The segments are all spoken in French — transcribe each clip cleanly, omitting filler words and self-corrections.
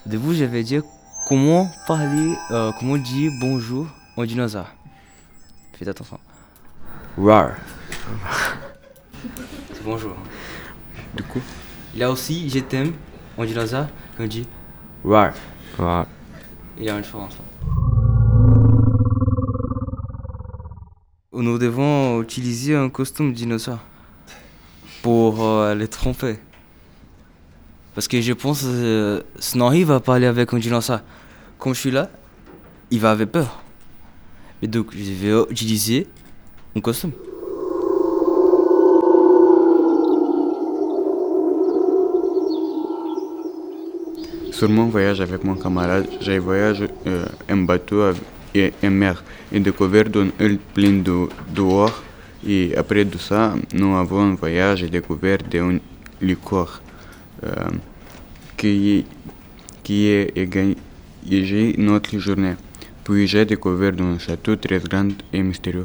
Au début, j'avais dit comment parler, comment dire bonjour en dinosaure. Faites attention. Rar. C'est bonjour. Du coup, Il y a aussi je t'aime en dinosaure, on dit rar. ouais. Il y a une différence là. Nous devons utiliser un costume dinosaure pour les tromper. Parce que je pense que Snorri va parler avec un dinosaure. Comme je suis là, il va avoir peur. Et donc, je vais utiliser un costume. Sur mon voyage avec mon camarade, j'ai voyagé en bateau et en mer et découvert une île pleine d'eau dehors. Et après tout ça, nous avons un voyage et découvert une liqueur euh, qui, qui est égayé notre journée. Puis j'ai découvert un château très grand et mystérieux.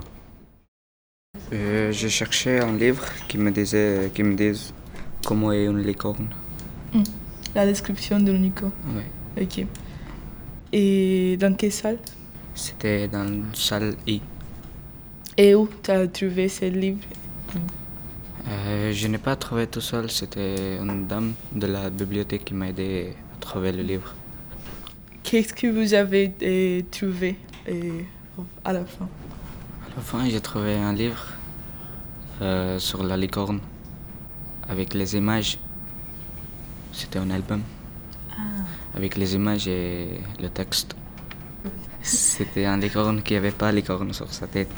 Je cherchais un livre qui me dise comment est une licorne. La description de l'unicorne. Ouais. Ok. Et dans quelle salle? C'était dans la salle I. Et où tu as trouvé ce livre? Je n'ai pas trouvé tout seul, c'était une dame de la bibliothèque qui m'a aidé à trouver le livre. Qu'est-ce que vous avez trouvé à la fin? À la fin, j'ai trouvé un livre sur la licorne avec les images. C'était un album avec les images et le texte. C'était un licorne qui n'avait pas licorne sur sa tête.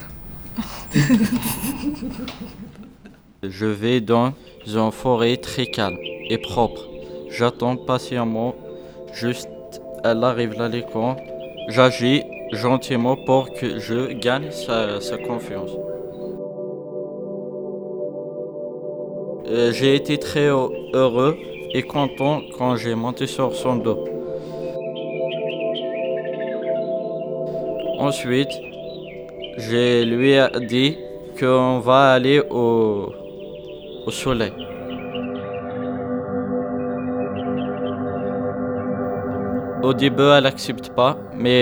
Je vais dans une forêt très calme et propre. J'attends patiemment, juste elle arrive la licorne. J'agis gentiment pour que je gagne sa confiance. J'ai été très heureux et content quand j'ai monté sur son dos. Ensuite, je lui ai dit qu'on va aller au soleil. Au début, elle n'accepte pas, mais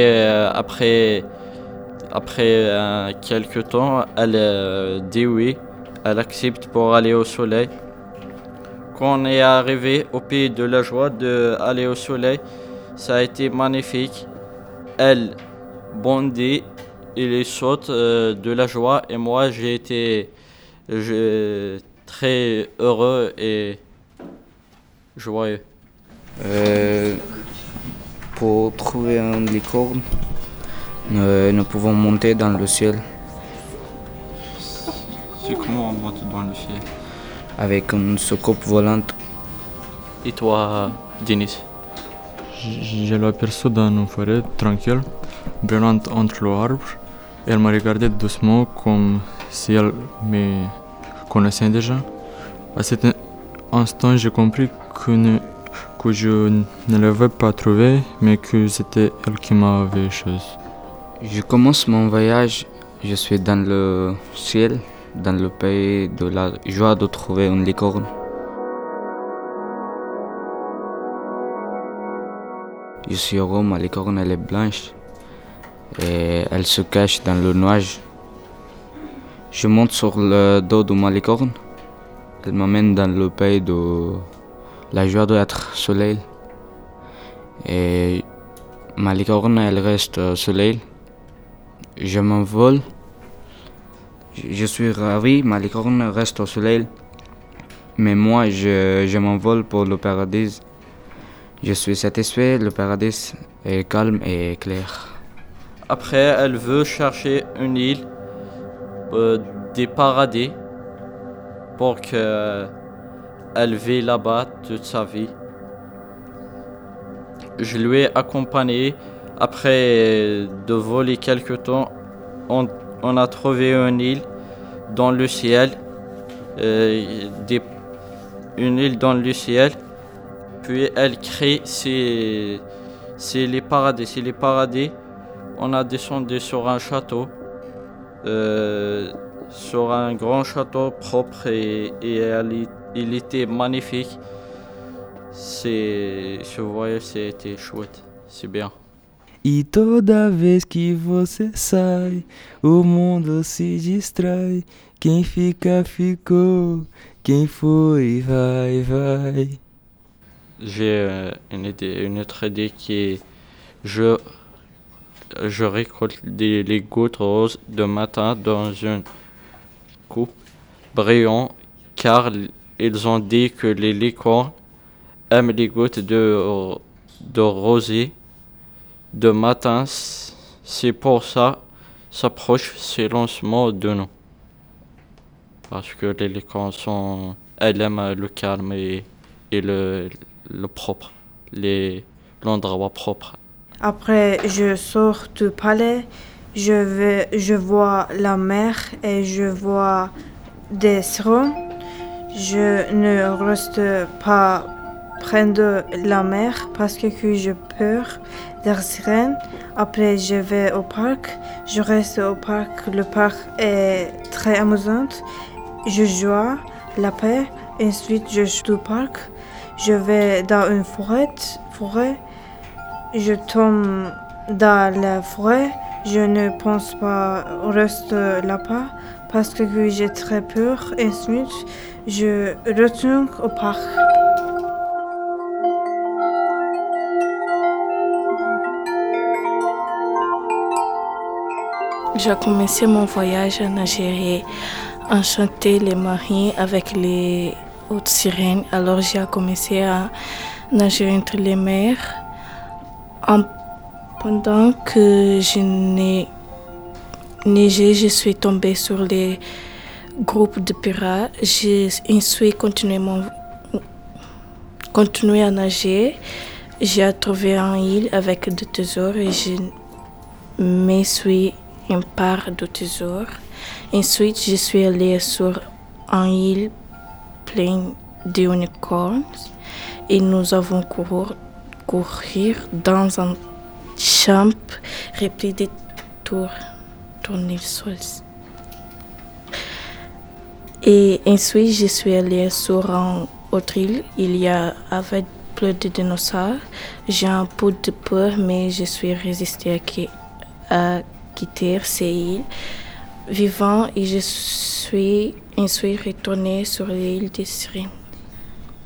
après quelques temps, elle dit oui. Elle accepte pour aller au soleil. Quand on est arrivé au pays de la joie d'aller au soleil, ça a été magnifique. Elle bondit et les saute de la joie et moi j'ai été très heureux et joyeux. Pour trouver une licorne, nous pouvons monter dans le ciel C'est comment on monte dans le ciel? avec une soucoupe volante. Et toi, Denis? Je l'ai aperçue dans une forêt tranquille, brûlante entre les arbres. Elle m'a regardé doucement comme si elle me connaissait déjà. À cet instant, j'ai compris que je ne l'avais pas trouvée, mais que c'était elle qui m'avait choisi. Je commence mon voyage, je suis dans le ciel, dans le pays de la joie de trouver une licorne. Je suis heureux, ma licorne elle est blanche et elle se cache dans le nuage. Je monte sur le dos de ma licorne, elle m'amène dans le pays de la joie d'être soleil. Et ma licorne elle reste au soleil. Je m'envole. Je suis ravi, ma licorne reste au soleil. Mais moi, je m'envole pour le paradis. Je suis satisfait, le paradis est calme et clair. Après, elle veut chercher une île des paradis pour qu'elle vive là-bas toute sa vie. Je lui ai accompagné. Après de voler quelque temps, on a trouvé une île dans le ciel. Une île dans le ciel. Puis elle crie, c'est les paradis. C'est les paradis. On a descendu sur un château. Sur un grand château propre et il était magnifique. Ce voyage, c'était chouette. C'est bien. E toda vez que você sai, o mundo se distrai. Quem fica, ficou. Quem foi, vai, vai. J'ai une autre idée qui est je récolte les gouttes roses de matin dans une coupe brillant car ils ont dit que les licornes aiment les gouttes de rosée de matin. C'est pour ça s'approche silencieusement de nous. Parce que les licornes elles aiment le calme et le propre, l'endroit propre. Après, je sors du palais, je vois la mer et je vois des sirènes. Je ne reste pas près de la mer parce que j'ai peur des sirènes. Après, je vais au parc. Je reste au parc. Le parc est très amusant. Je joue la paix. Ensuite, je joue au parc. Je vais dans une forêt. Je tombe dans la forêt. Je ne pense pas rester là-bas parce que j'ai très peur. Ensuite, je retourne au parc. J'ai commencé mon voyage en Algérie, enchanté les marins avec les hautes sirènes. Alors j'ai commencé à nager entre les mers. Pendant que je neigeais, je suis tombée sur les groupes de pirates. J'ai ensuite continué à nager. J'ai trouvé une île avec des trésors et je me suis une part de trésors. Ensuite, je suis allée sur une île pleine d'unicorns et nous avons couru dans un champ rempli de tournesols. Et ensuite, je suis allée sur une autre île. Il y avait plus de dinosaures. J'ai un peu de peur, mais je suis résistée à quitter ces îles vivant et je suis ensuite retournée sur l'île des Sirènes.